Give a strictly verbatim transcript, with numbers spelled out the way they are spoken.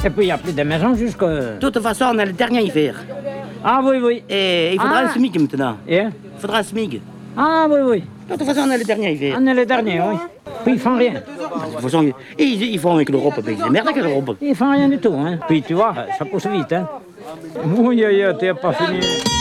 Et puis il n'y a plus de maisons jusqu'à... De toute façon, on a le dernier hiver. Ah oui, oui. Et il faudra Ah. un SMIC maintenant. Et Il faudra un SMIC. Ah oui, oui. De toute façon, on a le dernier hiver. On est les derniers, oui. Puis ils font rien. De toute façon, ils, ils font avec l'Europe, mais ils merdent avec l'Europe. Ils font rien du tout, hein. Puis tu vois, ça pousse vite, hein. Oui, oui, oui, t'es pas fini.